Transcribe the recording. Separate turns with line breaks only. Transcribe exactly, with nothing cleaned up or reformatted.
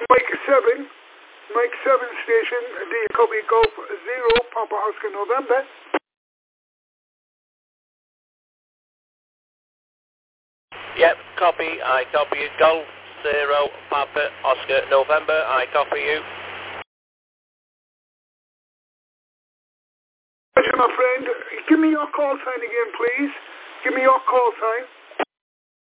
Mike seven, Mike seven station, do you copy Golf zero, Papa Oscar November?
Yep, copy, I copy you. Golf zero, Papa Oscar November, I copy you.
My friend, give me your call sign again, please. Give me your call sign.